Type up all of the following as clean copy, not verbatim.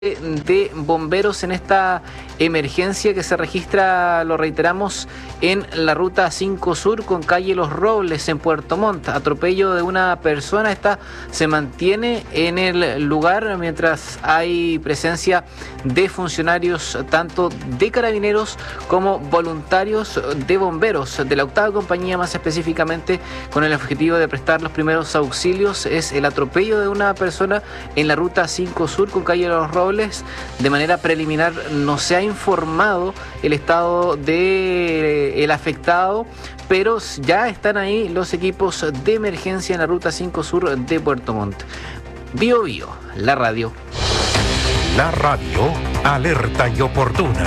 de bomberos en esta emergencia que se registra, lo reiteramos, en la ruta 5 Sur con calle Los Robles en Puerto Montt. Atropello de una persona, esta se mantiene en el lugar mientras hay presencia de funcionarios tanto de carabineros como voluntarios de bomberos de la 8ª compañía, más específicamente con el objetivo de prestar los primeros auxilios. Es el atropello de una persona en la ruta 5 Sur con calle Los Robles. De manera preliminar no se ha informado el estado del afectado, pero ya están ahí los equipos de emergencia en la ruta 5 Sur de Puerto Montt. Bio Bio, la radio. La radio alerta y oportuna.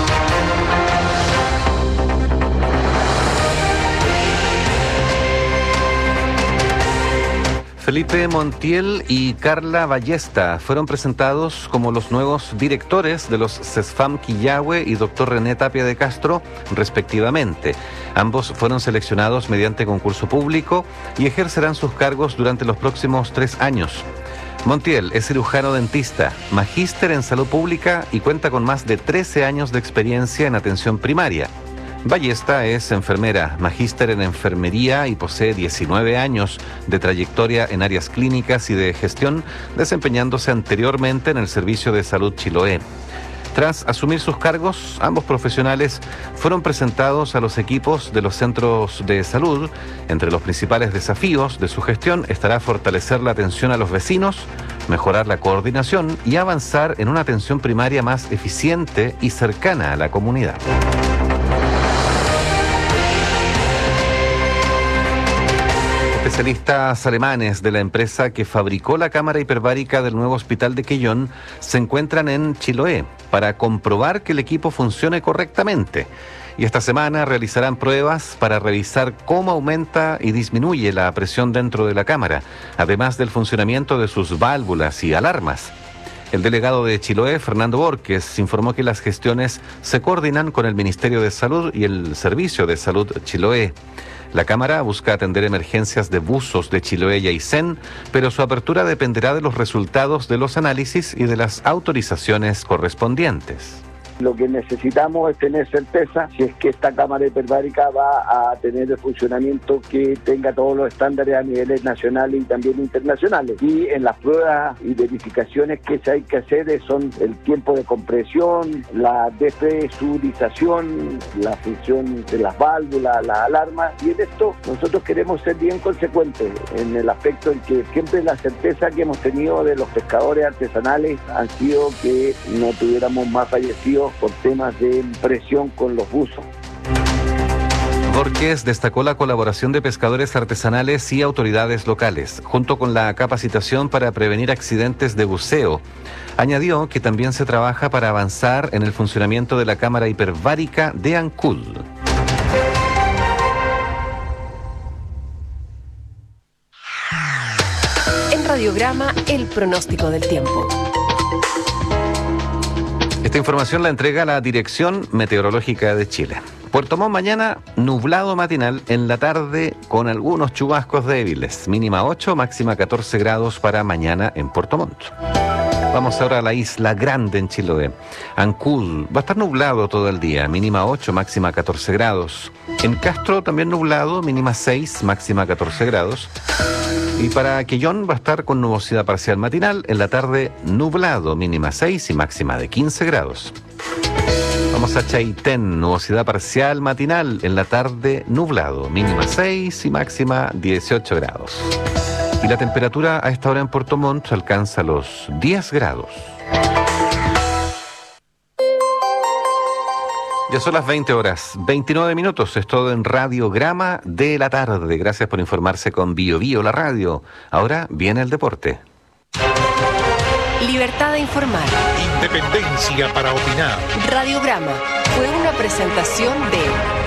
Felipe Montiel y Carla Ballesta fueron presentados como los nuevos directores de los CESFAM Quillahue y Dr. René Tapia de Castro, respectivamente. Ambos fueron seleccionados mediante concurso público y ejercerán sus cargos durante los próximos 3 años. Montiel es cirujano dentista, magíster en salud pública y cuenta con más de 13 años de experiencia en atención primaria. Ballesta es enfermera, magíster en enfermería y posee 19 años de trayectoria en áreas clínicas y de gestión, desempeñándose anteriormente en el Servicio de Salud Chiloé. Tras asumir sus cargos, ambos profesionales fueron presentados a los equipos de los centros de salud. Entre los principales desafíos de su gestión estará fortalecer la atención a los vecinos, mejorar la coordinación y avanzar en una atención primaria más eficiente y cercana a la comunidad. Especialistas alemanes de la empresa que fabricó la cámara hiperbárica del nuevo hospital de Quellón se encuentran en Chiloé para comprobar que el equipo funcione correctamente. Y esta semana realizarán pruebas para revisar cómo aumenta y disminuye la presión dentro de la cámara, además del funcionamiento de sus válvulas y alarmas. El delegado de Chiloé, Fernando Borges, informó que las gestiones se coordinan con el Ministerio de Salud y el Servicio de Salud Chiloé. La Cámara busca atender emergencias de buzos de Chiloé y Aysén, pero su apertura dependerá de los resultados de los análisis y de las autorizaciones correspondientes. Lo que necesitamos es tener certeza si es que esta cámara hiperbárica va a tener el funcionamiento que tenga todos los estándares a niveles nacionales y también internacionales. Y en las pruebas y verificaciones que hay que hacer son el tiempo de compresión, la despresurización, la función de las válvulas, las alarmas. Y en esto nosotros queremos ser bien consecuentes en el aspecto en que siempre la certeza que hemos tenido de los pescadores artesanales han sido que no tuviéramos más fallecidos por temas de presión con los buzos. Borges destacó la colaboración de pescadores artesanales y autoridades locales, junto con la capacitación para prevenir accidentes de buceo. Añadió que también se trabaja para avanzar en el funcionamiento de la cámara hiperbárica de Ancud. En Radiograma, el pronóstico del tiempo. Esta información la entrega la Dirección Meteorológica de Chile. Puerto Montt mañana nublado matinal, en la tarde con algunos chubascos débiles. Mínima 8, máxima 14 grados para mañana en Puerto Montt. Vamos ahora a la Isla Grande en Chiloé. Ancud va a estar nublado todo el día, mínima 8, máxima 14 grados. En Castro también nublado, mínima 6, máxima 14 grados. Y para Quellón va a estar con nubosidad parcial matinal, en la tarde nublado, mínima 6 y máxima de 15 grados. Vamos a Chaitén, nubosidad parcial matinal, en la tarde nublado, mínima 6 y máxima 18 grados. Y la temperatura a esta hora en Puerto Montt alcanza los 10 grados. Ya son las 20 horas, 29 minutos, es todo en Radiograma de la tarde. Gracias por informarse con Bio Bio, la radio. Ahora viene el deporte. Libertad de informar. Independencia para opinar. Radiograma fue una presentación de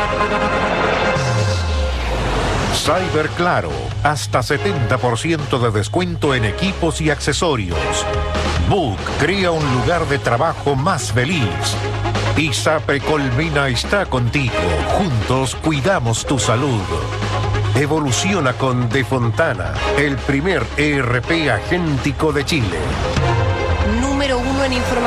Cyber Claro, hasta 70% de descuento en equipos y accesorios. Book crea un lugar de trabajo más feliz. ISAPRE Colmena está contigo. Juntos cuidamos tu salud. Evoluciona con De Fontana, el primer ERP agéntico de Chile. número 1 en con información